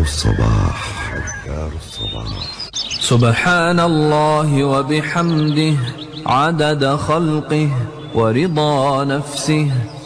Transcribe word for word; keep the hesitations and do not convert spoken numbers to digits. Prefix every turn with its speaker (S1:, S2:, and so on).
S1: الصباح. أذكار الصباح.
S2: سبحان الله وبحمده عدد خلقه ورضا نفسه